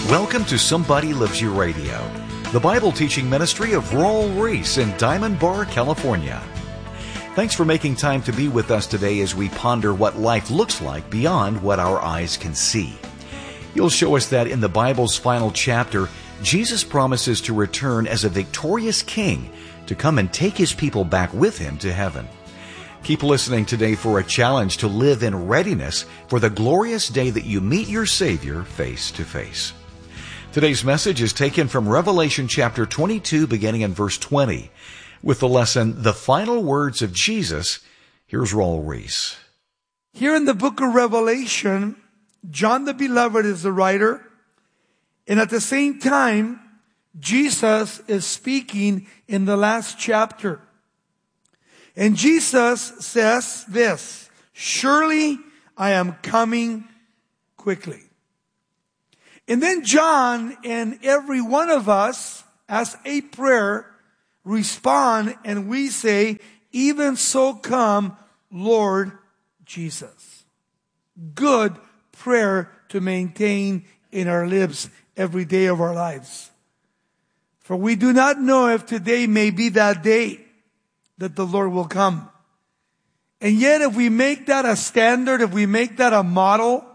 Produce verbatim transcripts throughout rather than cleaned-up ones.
Welcome to Somebody Loves You Radio, the Bible teaching ministry of Raul Ries in Diamond Bar, California. Thanks for making time to be with us today as we ponder what life looks like beyond what our eyes can see. You'll show us that in the Bible's final chapter, Jesus promises to return as a victorious king to come and take his people back with him to heaven. Keep listening today for a challenge to live in readiness for the glorious day that you meet your Savior face to face. Today's message is taken from Revelation chapter twenty-two, beginning in verse twenty. With the lesson, The Final Words of Jesus, here's Raul Ries. Here in the book of Revelation, John the Beloved is the writer, and at the same time, Jesus is speaking in the last chapter. And Jesus says this, "Surely I am coming quickly." And then John and every one of us, as a prayer, respond and we say, "Even so come, Lord Jesus." Good prayer to maintain in our lips every day of our lives. For we do not know if today may be that day that the Lord will come. And yet if we make that a standard, if we make that a model,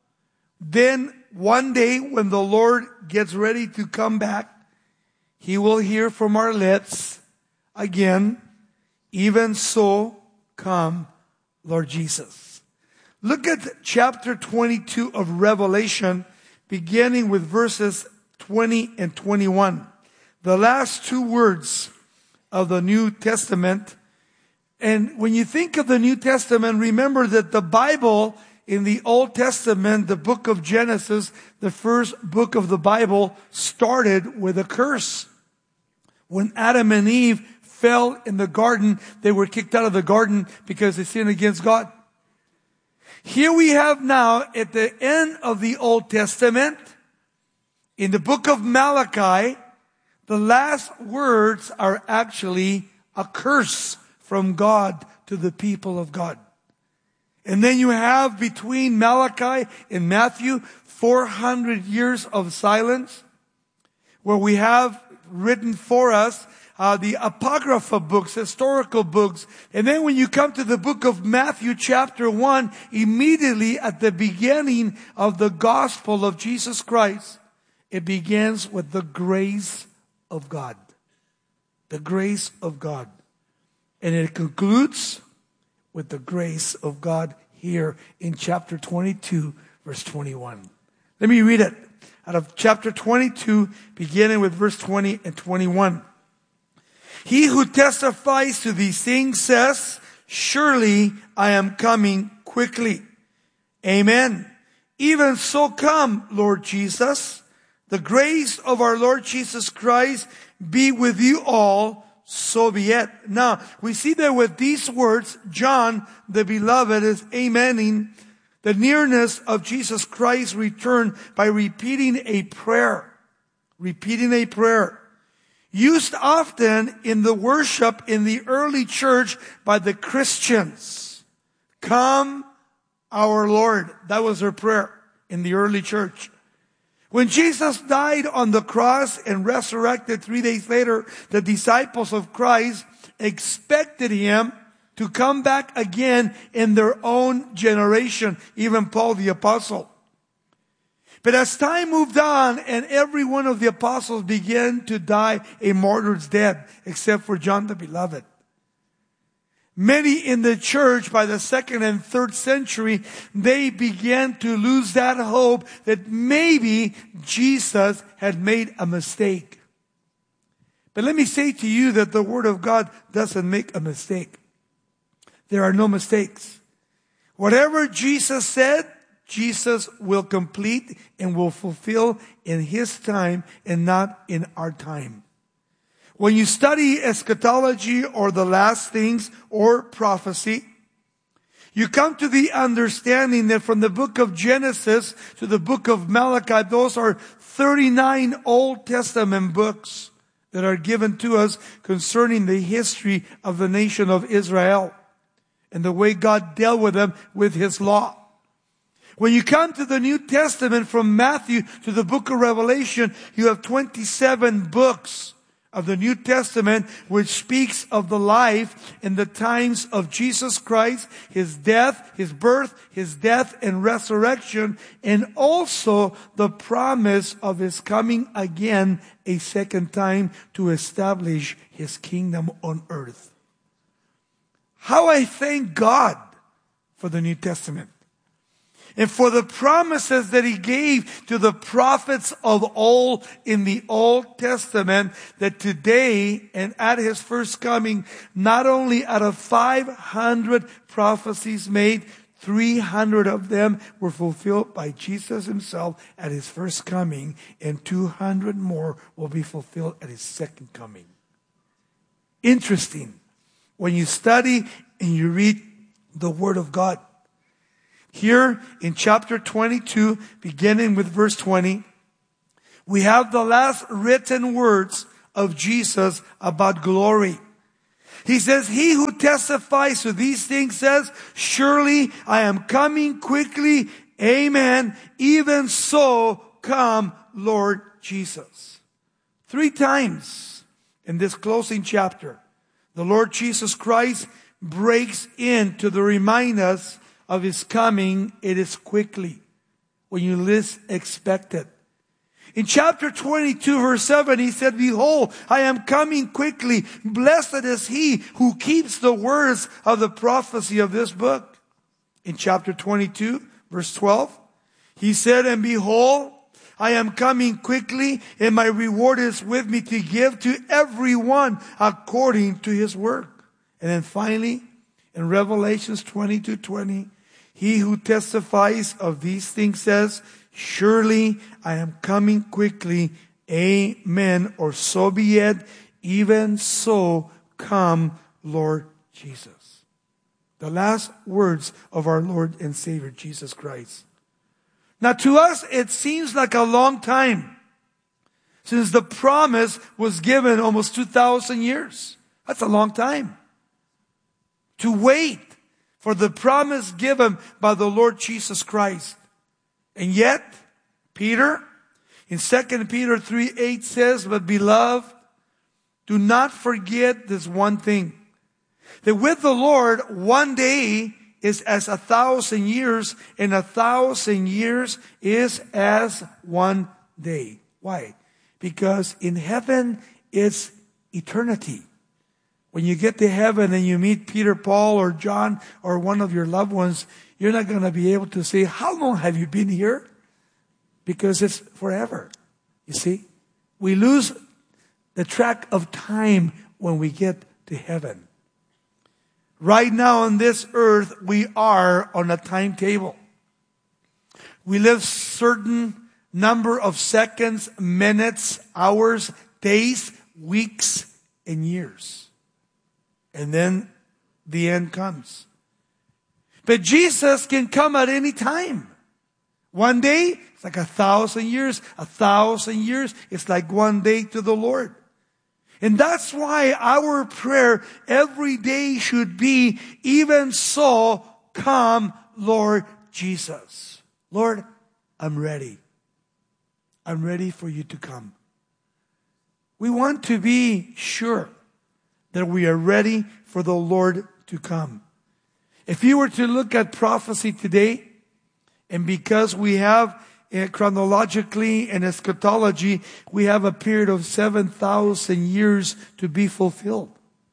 then one day when the Lord gets ready to come back, He will hear from our lips again, "Even so come, Lord Jesus." Look at chapter twenty-two of Revelation, beginning with verses twenty and twenty-one. The last two words of the New Testament. And when you think of the New Testament, remember that the Bible in the Old Testament, the book of Genesis, the first book of the Bible, started with a curse. When Adam and Eve fell in the garden, they were kicked out of the garden because they sinned against God. Here we have now, at the end of the Old Testament, in the book of Malachi, the last words are actually a curse from God to the people of God. And then you have between Malachi and Matthew four hundred years of silence, where we have written for us uh, the Apocrypha books, historical books. And then when you come to the book of Matthew chapter one, immediately at the beginning of the gospel of Jesus Christ, it begins with the grace of God. The grace of God. And it concludes with the grace of God here in chapter twenty-two, verse twenty-one. Let me read it out of chapter twenty-two, beginning with verse twenty and twenty-one. "He who testifies to these things says, 'Surely I am coming quickly.' Amen. Even so come, Lord Jesus. The grace of our Lord Jesus Christ be with you all, so be it." Now, we see that with these words, John, the Beloved, is amening the nearness of Jesus Christ's return by repeating a prayer. Repeating a prayer. Used often in the worship in the early church by the Christians. "Come, our Lord." That was their prayer in the early church. When Jesus died on the cross and resurrected three days later, the disciples of Christ expected Him to come back again in their own generation, even Paul the Apostle. But as time moved on and every one of the apostles began to die a martyr's death, except for John the Beloved. Many in the church by the second and third century, they began to lose that hope that maybe Jesus had made a mistake. But let me say to you that the Word of God doesn't make a mistake. There are no mistakes. Whatever Jesus said, Jesus will complete and will fulfill in His time and not in our time. When you study eschatology or the last things or prophecy, you come to the understanding that from the book of Genesis to the book of Malachi, those are thirty-nine Old Testament books that are given to us concerning the history of the nation of Israel and the way God dealt with them with His law. When you come to the New Testament from Matthew to the book of Revelation, you have twenty-seven books of the New Testament which speaks of the life in the times of Jesus Christ, His death, His birth, His death and resurrection, and also the promise of His coming again a second time to establish His kingdom on earth. How I thank God for the New Testament. And for the promises that He gave to the prophets of old in the Old Testament, that today and at His first coming, not only out of five hundred prophecies made, three hundred of them were fulfilled by Jesus Himself at His first coming, and two hundred more will be fulfilled at His second coming. Interesting. When you study and you read the Word of God, here in chapter twenty-two, beginning with verse twenty, we have the last written words of Jesus about glory. He says, He who testifies to these things says, surely I am coming quickly. Amen. Even so, come, Lord Jesus. Three times in this closing chapter, the Lord Jesus Christ breaks in to the remind us of His coming. It is quickly, when you least expect it. In chapter twenty-two, verse seven, He said, behold, I am coming quickly. Blessed is he who keeps the words of the prophecy of this book. In chapter twenty-two, verse twelve, He said, and behold, I am coming quickly, and my reward is with me to give to everyone according to his work. And then finally, in Revelations twenty-two twenty, He who testifies of these things says, surely I am coming quickly. Amen. Or so be it. Even so, come, Lord Jesus. The last words of our Lord and Savior, Jesus Christ. Now to us, it seems like a long time since the promise was given almost two thousand years. That's a long time. To wait for the promise given by the Lord Jesus Christ. And yet, Peter, in Second Peter three eight says, but beloved, do not forget this one thing, that with the Lord, one day is as a thousand years, and a thousand years is as one day. Why? Because in heaven, it's eternity. When you get to heaven and you meet Peter, Paul, or John, or one of your loved ones, you're not going to be able to say, how long have you been here? Because it's forever. You see? We lose the track of time when we get to heaven. Right now on this earth, we are on a timetable. We live certain number of seconds, minutes, hours, days, weeks, and years. And then the end comes. But Jesus can come at any time. One day, it's like a thousand years. A thousand years, it's like one day to the Lord. And that's why our prayer every day should be, even so, come, Lord Jesus. Lord, I'm ready. I'm ready for you to come. We want to be sure that we are ready for the Lord to come. If you were to look at prophecy today, and because we have uh, chronologically and eschatology, we have a period of seven thousand years to be fulfilled.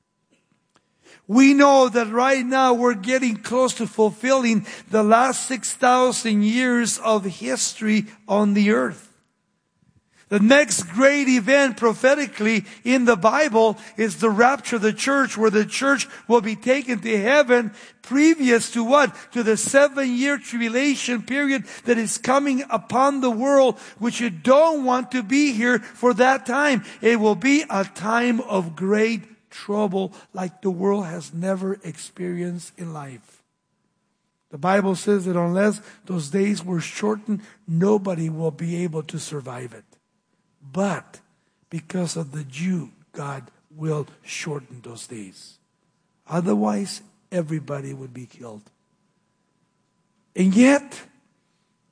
We know that right now we're getting close to fulfilling the last six thousand years of history on the earth. The next great event prophetically in the Bible is the rapture of the church, where the church will be taken to heaven previous to what? To the seven-year tribulation period that is coming upon the world, which you don't want to be here for that time. It will be a time of great trouble like the world has never experienced in life. The Bible says that unless those days were shortened, nobody will be able to survive it. But because of the Jew, God will shorten those days. Otherwise, everybody would be killed. And yet,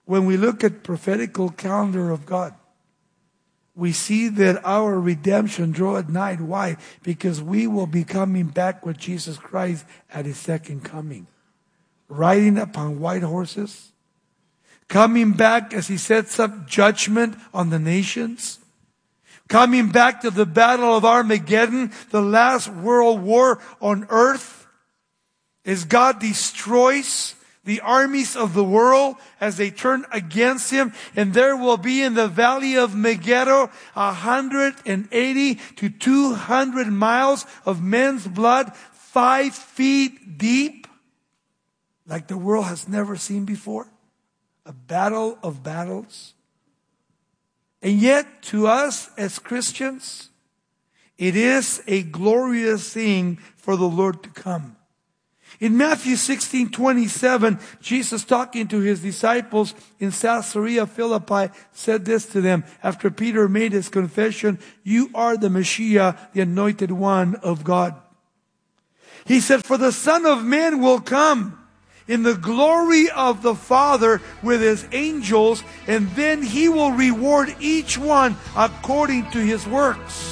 when we look at prophetical calendar of God, we see that our redemption draweth nigh. Why? Because we will be coming back with Jesus Christ at His second coming, riding upon white horses, coming back as He sets up judgment on the nations, coming back to the battle of Armageddon, the last world war on earth, as God destroys the armies of the world as they turn against Him. And there will be in the valley of Megiddo one hundred eighty to two hundred miles of men's blood, five feet deep, like the world has never seen before. A battle of battles. And yet, to us as Christians, it is a glorious thing for the Lord to come. In Matthew sixteen twenty-seven, Jesus, talking to His disciples in Caesarea Philippi, said this to them after Peter made his confession, "You are the Messiah, the anointed one of God." He said, "For the Son of Man will come in the glory of the Father with His angels, and then He will reward each one according to his works."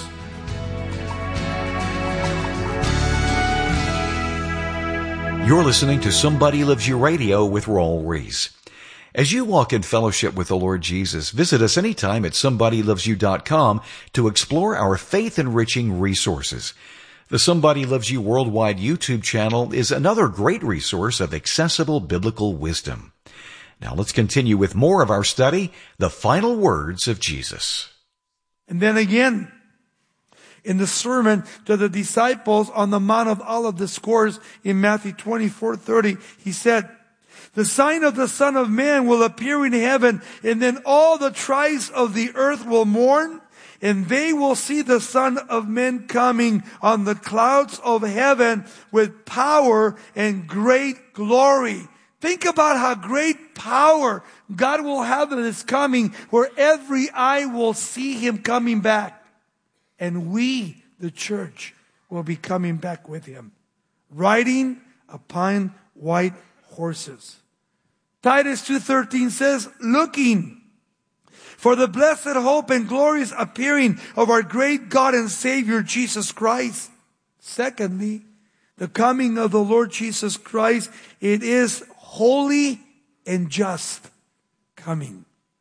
You're listening to Somebody Loves You Radio with Raul Ries. As you walk in fellowship with the Lord Jesus, visit us anytime at somebody loves you dot com to explore our faith-enriching resources. The Somebody Loves You Worldwide YouTube channel is another great resource of accessible biblical wisdom. Now let's continue with more of our study, The Final Words of Jesus. And then again, in the sermon to the disciples on the Mount of Olives Discourse in Matthew twenty-four thirty, He said, "The sign of the Son of Man will appear in heaven, and then all the tribes of the earth will mourn, and they will see the Son of Man coming on the clouds of heaven with power and great glory." Think about how great power God will have in His coming, where every eye will see Him coming back. And we, the church, will be coming back with Him, riding upon white horses. Titus two thirteen says, "Looking for the blessed hope and glorious appearing of our great God and Savior Jesus Christ." Secondly, the coming of the Lord Jesus Christ, it is holy and just coming.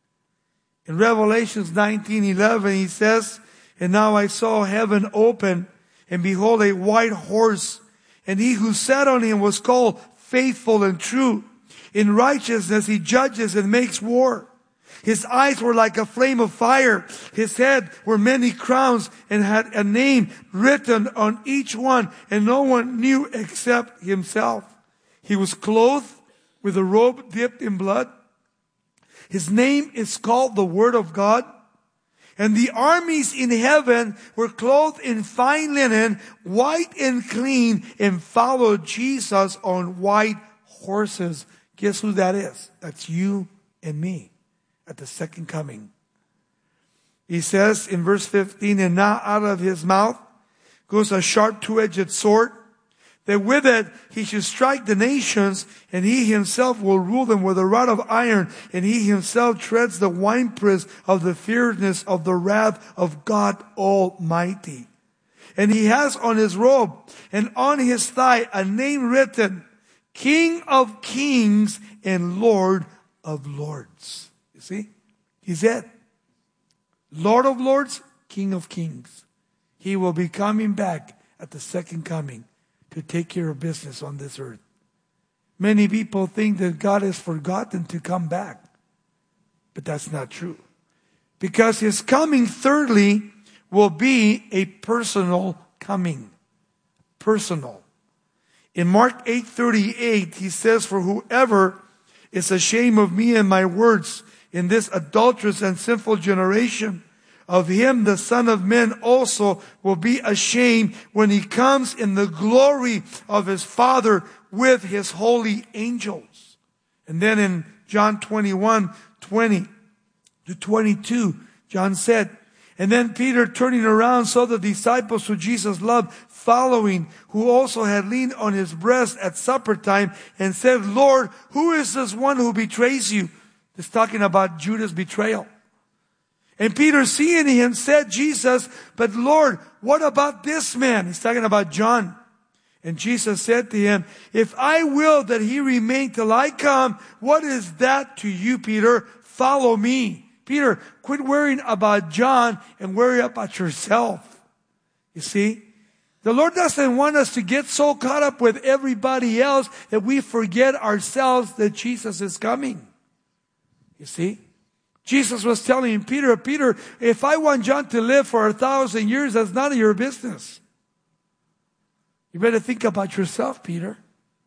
In Revelation nineteen eleven, He says, "And now I saw heaven open, and behold a white horse, and He who sat on him was called Faithful and True. In righteousness He judges and makes war. His eyes were like a flame of fire. His head were many crowns, and had a name written on each one, and no one knew except Himself. He was clothed with a robe dipped in blood. His name is called the Word of God. And the armies in heaven were clothed in fine linen, white and clean, and followed Jesus on white horses." Guess who that is? That's you and me at the second coming. He says in verse fifteen, "And now out of His mouth goes a sharp two-edged sword, that with it He should strike the nations, and He Himself will rule them with a rod of iron, and He Himself treads the winepress of the fierceness of the wrath of God Almighty. And He has on His robe and on His thigh a name written, King of Kings and Lord of Lords." You see? He's it. Lord of Lords, King of Kings. He will be coming back at the second coming to take care of business on this earth. Many people think that God has forgotten to come back. But that's not true. Because His coming, thirdly, will be a personal coming. Personal. In Mark eight thirty-eight, He says, "For whoever is ashamed of Me and My words in this adulterous and sinful generation, of him the Son of Man also will be ashamed when He comes in the glory of His Father with His holy angels." And then in John twenty-one twenty to twenty-two, John said, "And then Peter, turning around, saw the disciples who Jesus loved following, who also had leaned on His breast at supper time, and said, Lord, who is this one who betrays You?" It's talking about Judas' betrayal. And Peter, seeing him, said, Jesus, but Lord, what about this man? He's talking about John. And Jesus said to him, if I will that he remain till I come, what is that to you, Peter? Follow me. Peter, quit worrying about John and worry about yourself. You see? The Lord doesn't want us to get so caught up with everybody else that we forget ourselves that Jesus is coming. You see? Jesus was telling Peter, Peter, if I want John to live for a thousand years, that's none of your business. You better think about yourself, Peter.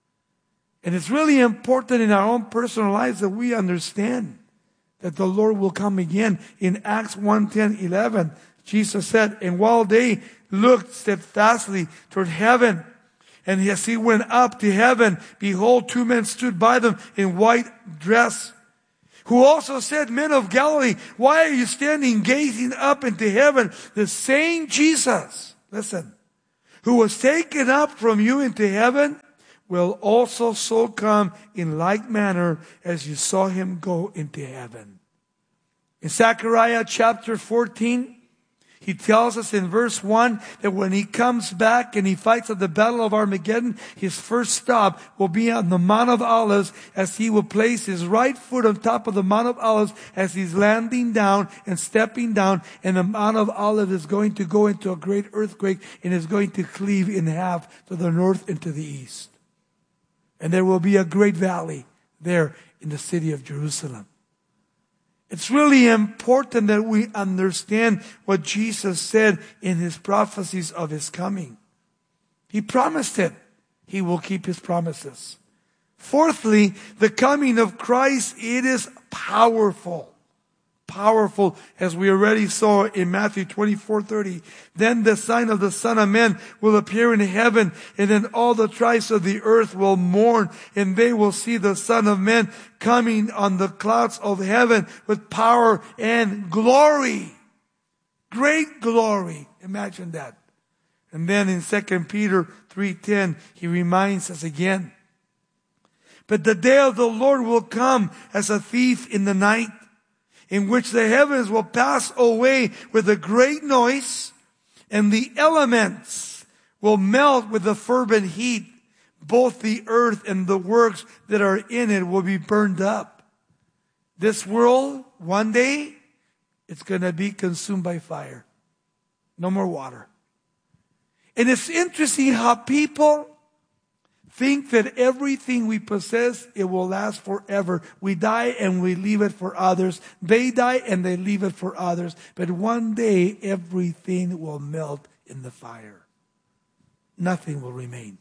And it's really important in our own personal lives that we understand that the Lord will come again. In Acts one, ten, eleven, Jesus said, and while they looked steadfastly toward heaven, and as he went up to heaven, behold, two men stood by them in white dress, who also said, men of Galilee, why are you standing gazing up into heaven? The same Jesus, listen, who was taken up from you into heaven, will also so come in like manner as you saw him go into heaven. In Zechariah chapter fourteen, he tells us in verse one that when he comes back and he fights at the battle of Armageddon, his first stop will be on the Mount of Olives, as he will place his right foot on top of the Mount of Olives as he's landing down and stepping down. And the Mount of Olives is going to go into a great earthquake and is going to cleave in half to the north and to the east. And there will be a great valley there in the city of Jerusalem. It's really important that we understand what Jesus said in his prophecies of his coming. He promised it. He will keep his promises. Fourthly, the coming of Christ, it is powerful. Powerful, as we already saw in Matthew twenty-four thirty. Then the sign of the Son of Man will appear in heaven, and then all the tribes of the earth will mourn, and they will see the Son of Man coming on the clouds of heaven with power and glory. Great glory. Imagine that. And then in Second Peter three ten, he reminds us again. But the day of the Lord will come as a thief in the night, in which the heavens will pass away with a great noise, and the elements will melt with a fervent heat. Both the earth and the works that are in it will be burned up. This world, one day, it's going to be consumed by fire. No more water. And it's interesting how people think that everything we possess, it will last forever. We die and we leave it for others. They die and they leave it for others. But one day, everything will melt in the fire. Nothing will remain.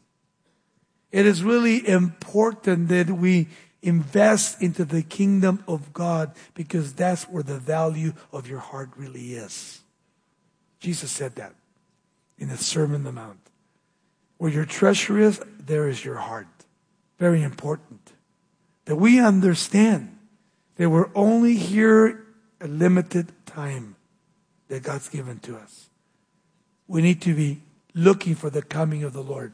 It is really important that we invest into the kingdom of God, because that's where the value of your heart really is. Jesus said that in the Sermon on the Mount. Where your treasure is, there is your heart. Very important. That we understand that we're only here a limited time that God's given to us. We need to be looking for the coming of the Lord.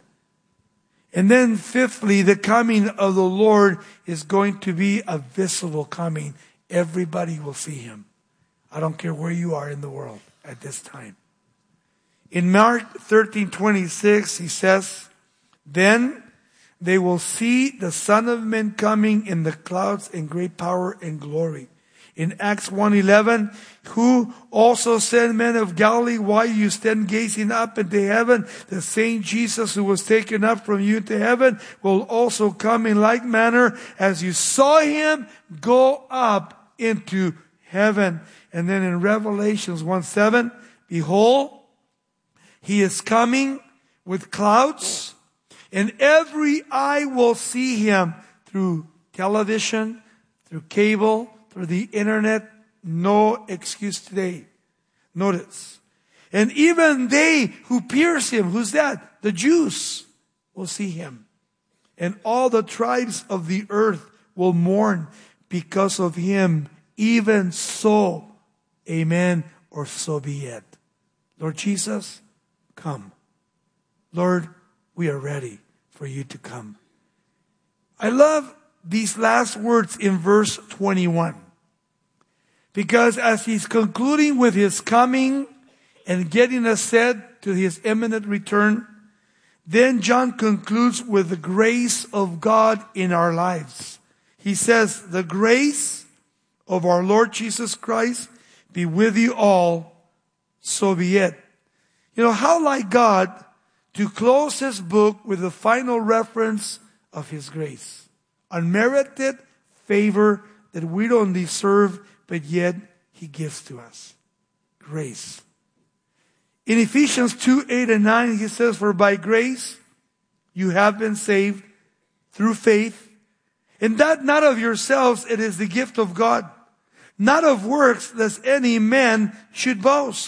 And then fifthly, the coming of the Lord is going to be a visible coming. Everybody will see him. I don't care where you are in the world at this time. In Mark thirteen twenty-six, he says, then they will see the Son of Man coming in the clouds in great power and glory. In Acts one eleven, who also said, men of Galilee, why you stand gazing up into heaven? The same Jesus who was taken up from you to heaven will also come in like manner as you saw him go up into heaven. And then in Revelations one seven, behold, he is coming with clouds, and every eye will see him through television, through cable, through the internet. No excuse today. Notice. And even they who pierce him, who's that? The Jews will see him. And all the tribes of the earth will mourn because of him. Even so, amen, or so be it. Lord Jesus, come. Lord, we are ready for you to come. I love these last words in verse twenty-one. Because as he's concluding with his coming and getting us set to his imminent return, then John concludes with the grace of God in our lives. He says, the grace of our Lord Jesus Christ be with you all, so be it. You know, how like God to close his book with the final reference of his grace. Unmerited favor that we don't deserve, but yet he gives to us. Grace. In Ephesians two, eight and nine, he says, for by grace you have been saved through faith, and that not of yourselves, it is the gift of God, not of works, lest any man should boast.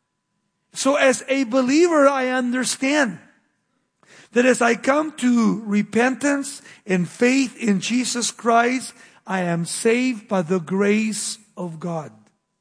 So as a believer, I understand that as I come to repentance and faith in Jesus Christ, I am saved by the grace of God.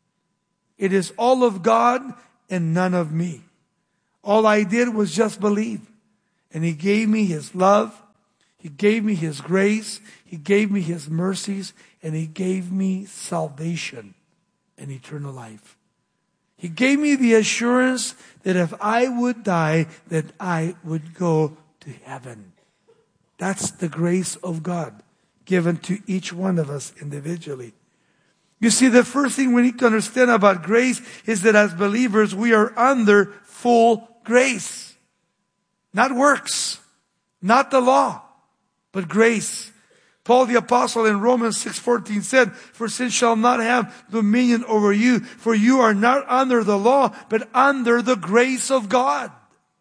It is all of God and none of me. All I did was just believe. And he gave me his love. He gave me his grace. He gave me his mercies. And he gave me salvation and eternal life. He gave me the assurance that if I would die, that I would go to heaven. That's the grace of God given to each one of us individually. You see, the first thing we need to understand about grace is that as believers, we are under full grace. Not works, not the law, but grace. Paul the Apostle in Romans six fourteen said, for sin shall not have dominion over you, for you are not under the law, but under the grace of God.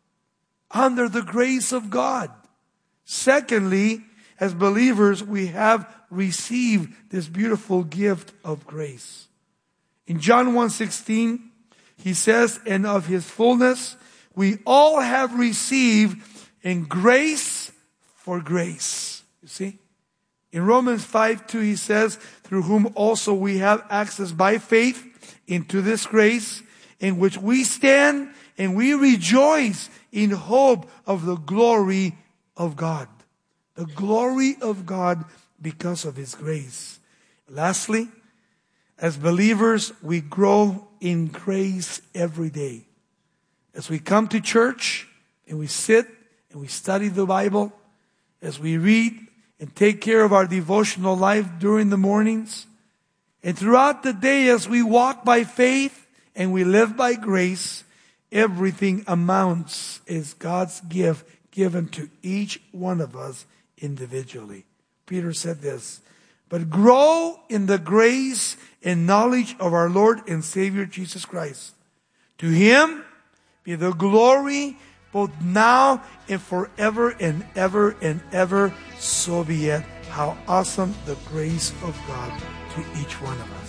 Under the grace of God. Secondly, as believers, we have received this beautiful gift of grace. In John one sixteen, he says, and of his fullness, we all have received in grace for grace. You see? In Romans five two, he says, through whom also we have access by faith into this grace in which we stand and we rejoice in hope of the glory of God. The glory of God because of his grace. Lastly, as believers, we grow in grace every day. As we come to church and we sit and we study the Bible, as we read and take care of our devotional life during the mornings, and throughout the day as we walk by faith and we live by grace, everything amounts as God's gift given to each one of us individually. Peter said this, but grow in the grace and knowledge of our Lord and Savior Jesus Christ. To him be the glory both now and forever and ever and ever. So be it. How awesome the grace of God to each one of us.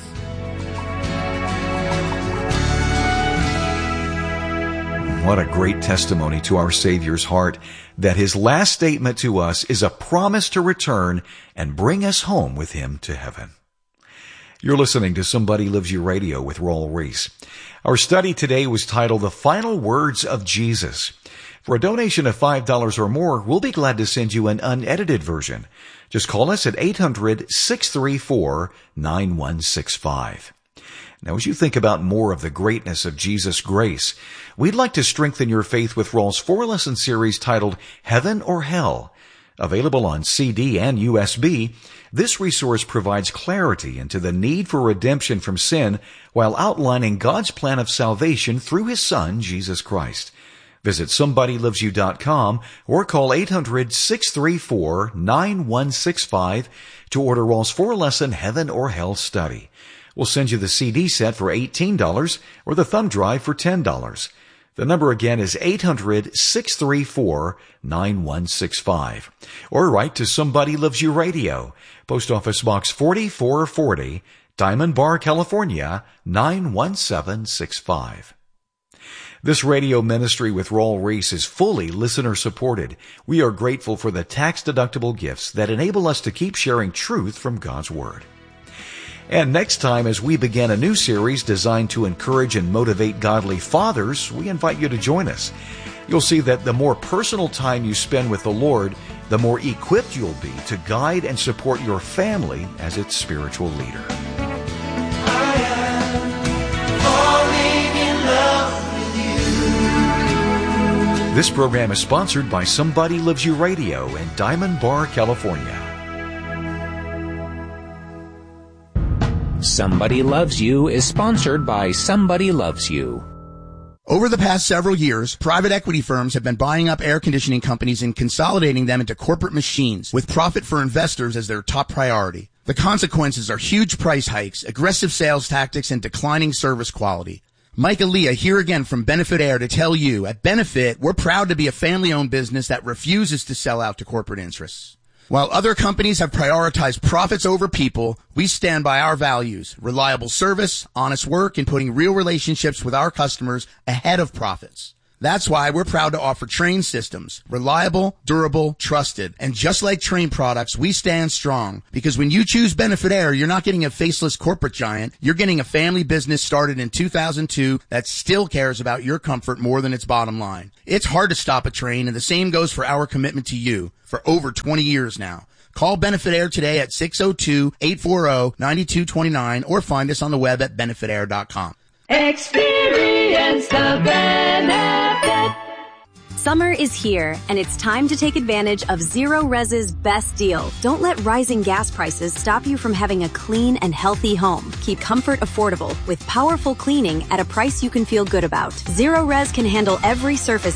What a great testimony to our Savior's heart that his last statement to us is a promise to return and bring us home with him to heaven. You're listening to Somebody Loves You Radio with Raul Ries. Our study today was titled The Final Words of Jesus. For a donation of five dollars or more, we'll be glad to send you an unedited version. Just call us at eight hundred, six three four, nine one six five. Now, as you think about more of the greatness of Jesus' grace, we'd like to strengthen your faith with Raul's four-lesson series titled Heaven or Hell. Available on C D and U S B, this resource provides clarity into the need for redemption from sin while outlining God's plan of salvation through his Son, Jesus Christ. Visit somebody loves you dot com or call eight hundred, six three four, nine one six five to order Raul's four-lesson Heaven or Hell study. We'll send you the C D set for eighteen dollars or the thumb drive for ten dollars. The number again is eight hundred, six three four, nine one six five. Or write to Somebody Loves You Radio, Post Office Box forty-four forty, Diamond Bar, California, nine one seven six five. This radio ministry with Raul Ries is fully listener-supported. We are grateful for the tax-deductible gifts that enable us to keep sharing truth from God's Word. And next time, as we begin a new series designed to encourage and motivate godly fathers, we invite you to join us. You'll see that the more personal time you spend with the Lord, the more equipped you'll be to guide and support your family as its spiritual leader. This program is sponsored by Somebody Loves You Radio in Diamond Bar, California. Somebody Loves You is sponsored by Somebody Loves You. Over the past several years, private equity firms have been buying up air conditioning companies and consolidating them into corporate machines with profit for investors as their top priority. The consequences are huge price hikes, aggressive sales tactics, and declining service quality. Mike Aaliyah here again from Benefit Air to tell you, at Benefit, we're proud to be a family-owned business that refuses to sell out to corporate interests. While other companies have prioritized profits over people, we stand by our values, reliable service, honest work, and putting real relationships with our customers ahead of profits. That's why we're proud to offer Trane systems, reliable, durable, trusted. And just like Trane products, we stand strong. Because when you choose Benefit Air, you're not getting a faceless corporate giant. You're getting a family business started in two thousand two that still cares about your comfort more than its bottom line. It's hard to stop a Trane, and the same goes for our commitment to you for over twenty years now. Call Benefit Air today at six oh two, eight four zero, nine two two nine or find us on the web at benefit air dot com. Experience the benefit. Summer is here, and it's time to take advantage of Zero Res's best deal. Don't let rising gas prices stop you from having a clean and healthy home. Keep comfort affordable with powerful cleaning at a price you can feel good about. Zero Res can handle every surface